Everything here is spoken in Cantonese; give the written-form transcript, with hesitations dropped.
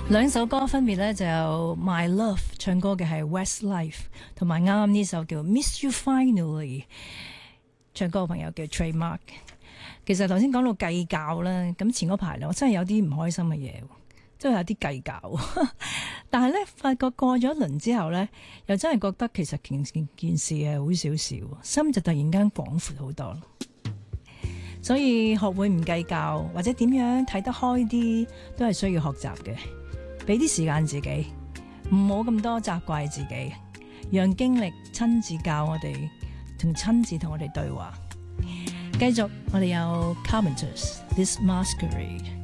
兩首歌分別咧就有 My Love 唱歌嘅係 Westlife， 同埋啱啱呢首叫 Miss You Finally 唱歌嘅朋友叫 Trademark。 其實頭先講到計較啦，咁前嗰排咧我真係有啲唔開心嘅嘢，真係有啲計較。但係咧發覺過咗一輪之後咧，又真係覺得其實件事係好少少，心就突然間廣闊好多。所以學會唔計較或者點樣睇得開啲，都係需要學習嘅。俾啲時間自己，唔好咁多責怪自己，讓經歷親自教我哋，同親自同我哋對話。繼續，我哋有 Carpenters This Masquerade。